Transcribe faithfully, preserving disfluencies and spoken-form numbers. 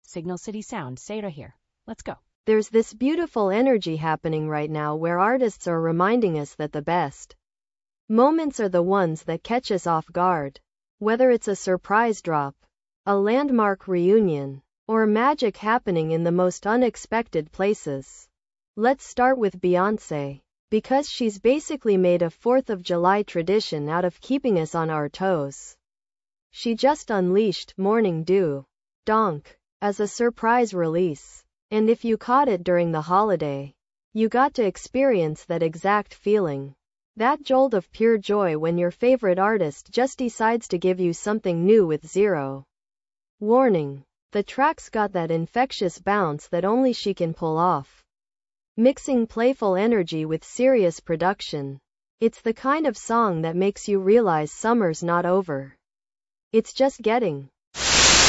Signal City Sound, Sarah here. Let's go. There's this beautiful energy happening right now where artists are reminding us that the best moments are the ones that catch us off guard. Whether it's a surprise drop, a landmark reunion, or magic happening in the most unexpected places. Let's start with Beyoncé, because she's basically made a fourth of July tradition out of keeping us on our toes. She just unleashed Morning Dew, Donk, as a surprise release. And if you caught it during the holiday, you got to experience that exact feeling. That jolt of pure joy when your favorite artist just decides to give you something new with zero warning. The track's got that infectious bounce that only she can pull off. Mixing playful energy with serious production. It's the kind of song that makes you realize summer's not over. It's just getting